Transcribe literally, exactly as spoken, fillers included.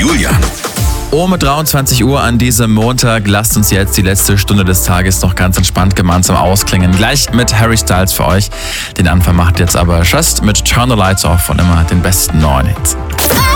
Julian. Um dreiundzwanzig Uhr an diesem Montag lasst uns jetzt die letzte Stunde des Tages noch ganz entspannt gemeinsam ausklingen. Gleich mit Harry Styles für euch. Den Anfang macht jetzt aber Just mit Turn the Lights Off und immer den besten neuen Hits.